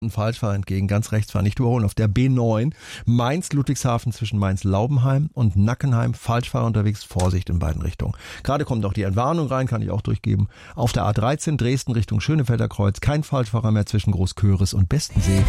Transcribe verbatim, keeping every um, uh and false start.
Ein Falschfahrer entgegen, ganz rechts fahren, nicht überholen. Auf der B neun, Mainz-Ludwigshafen zwischen Mainz-Laubenheim und Nackenheim. Falschfahrer unterwegs, Vorsicht in beiden Richtungen. Gerade kommt auch die Entwarnung rein, kann ich auch durchgeben. Auf der A dreizehn, Dresden Richtung Schönefelder Kreuz, kein Falschfahrer mehr zwischen Großköris und Bestensee.